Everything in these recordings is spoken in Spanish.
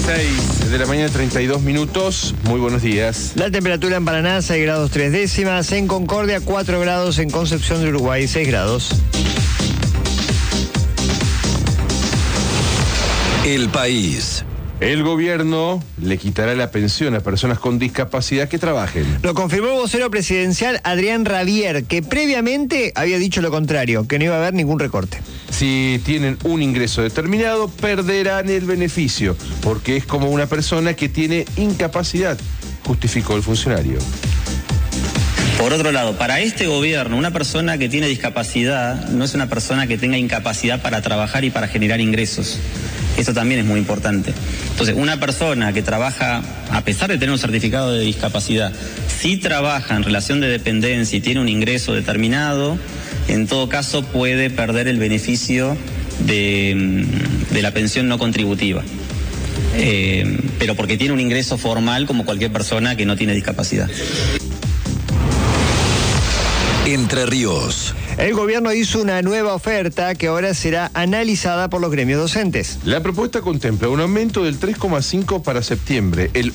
6 de la mañana, 32 minutos. Muy buenos días. La temperatura en Paraná, 6 grados 3 décimas. En Concordia, 4 grados. En Concepción de Uruguay, 6 grados. El País. El gobierno le quitará la pensión a personas con discapacidad que trabajen. Lo confirmó el vocero presidencial Adrián Rabier, que previamente había dicho lo contrario, que no iba a haber ningún recorte. Si tienen un ingreso determinado, perderán el beneficio, porque es como una persona que tiene incapacidad, justificó el funcionario. Por otro lado, para este gobierno, una persona que tiene discapacidad no es una persona que tenga incapacidad para trabajar y para generar ingresos. Eso también es muy importante. Entonces, una persona que trabaja, a pesar de tener un certificado de discapacidad, si trabaja en relación de dependencia y tiene un ingreso determinado, en todo caso puede perder el beneficio de la pensión no contributiva. Pero porque tiene un ingreso formal como cualquier persona que no tiene discapacidad. Entre Ríos. El gobierno hizo una nueva oferta que ahora será analizada por los gremios docentes. La propuesta contempla un aumento del 3,5% para septiembre, el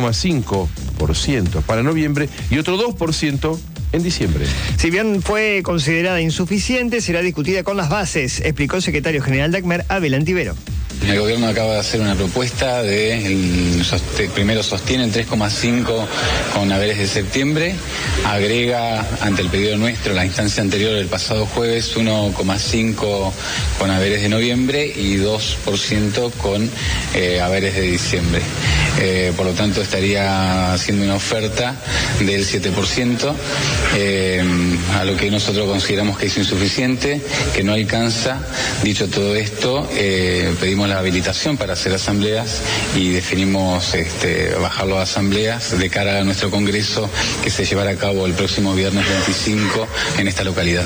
1,5% para noviembre y otro 2% en diciembre. Si bien fue considerada insuficiente, será discutida con las bases, explicó el secretario general de ACMER, Abel Antivero. El gobierno acaba de hacer una propuesta primero sostiene el 3,5 con haberes de septiembre, agrega ante el pedido nuestro, la instancia anterior del pasado jueves, 1,5 con haberes de noviembre y 2% con haberes de diciembre. Por lo tanto estaría haciendo una oferta del 7%, a lo que nosotros consideramos que es insuficiente, que no alcanza. Dicho todo esto, pedimos la habilitación para hacer asambleas y definimos bajarlo a asambleas de cara a nuestro congreso que se llevará a cabo el próximo viernes 25 en esta localidad.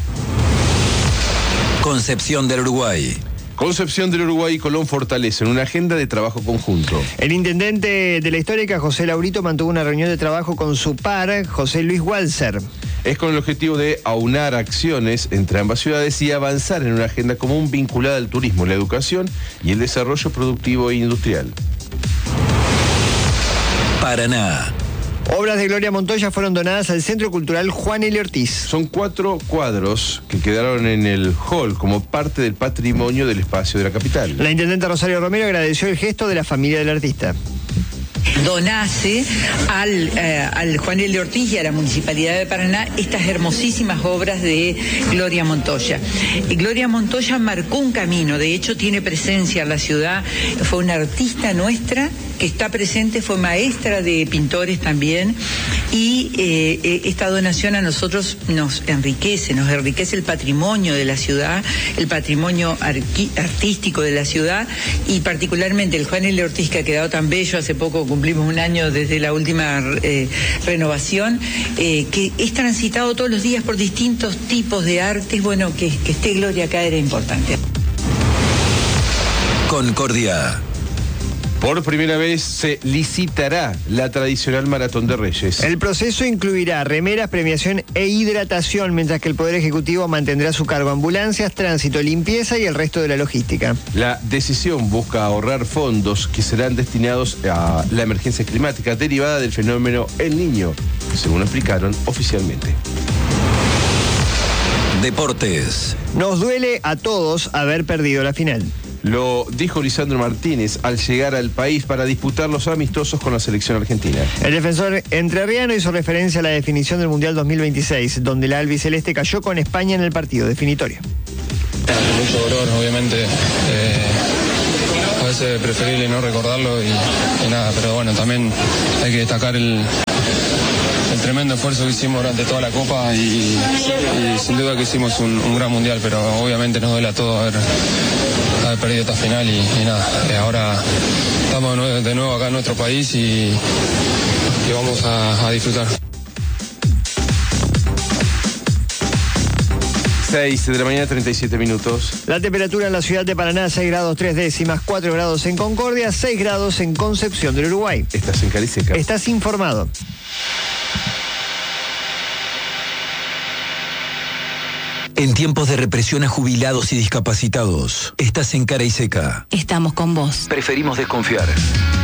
Concepción del Uruguay. Concepción del Uruguay y Colón fortalecen una agenda de trabajo conjunto. El intendente de la histórica, José Laurito, mantuvo una reunión de trabajo con su par, José Luis Walser. Es con el objetivo de aunar acciones entre ambas ciudades y avanzar en una agenda común vinculada al turismo, la educación y el desarrollo productivo e industrial. Paraná. Obras de Gloria Montoya fueron donadas al Centro Cultural Juan L. Ortiz. Son 4 cuadros que quedaron en el hall como parte del patrimonio del espacio de la capital. La intendente Rosario Romero agradeció el gesto de la familia del artista. Donase al Juan L. Ortiz y a la Municipalidad de Paraná estas hermosísimas obras de Gloria Montoya. Gloria Montoya marcó un camino, de hecho tiene presencia en la ciudad, fue una artista nuestra que está presente, fue maestra de pintores también, y esta donación a nosotros nos enriquece el patrimonio de la ciudad, el patrimonio artístico de la ciudad, y particularmente el Juan L. Ortiz, que ha quedado tan bello. Hace poco cumplimos un año desde la última renovación, que es transitado todos los días por distintos tipos de artes. Bueno, que esté Gloria acá era importante. Concordia. Por primera vez se licitará la tradicional Maratón de Reyes. El proceso incluirá remeras, premiación e hidratación, mientras que el Poder Ejecutivo mantendrá su cargo ambulancias, tránsito, limpieza y el resto de la logística. La decisión busca ahorrar fondos que serán destinados a la emergencia climática derivada del fenómeno El Niño, según explicaron oficialmente. Deportes. Nos duele a todos haber perdido la final. Lo dijo Lisandro Martínez al llegar al país para disputar los amistosos con la selección argentina. El defensor entrerriano hizo referencia a la definición del Mundial 2026, donde la albiceleste cayó con España en el partido definitorio. Mucho dolor, obviamente. A veces es preferible no recordarlo y nada, pero bueno, también hay que destacar el tremendo esfuerzo que hicimos durante toda la Copa y sin duda que hicimos un gran Mundial, pero obviamente nos duele a todos haber perdido esta final y nada, ahora estamos de nuevo acá en nuestro país y vamos a disfrutar. 6 de la mañana, 37 minutos. La temperatura en la ciudad de Paraná, 6 grados 3 décimas, 4 grados en Concordia, 6 grados en Concepción del Uruguay. Estás en Cariseca. Estás informado. En tiempos de represión a jubilados y discapacitados, estás en Cara y Seca. Estamos con vos. Preferimos desconfiar.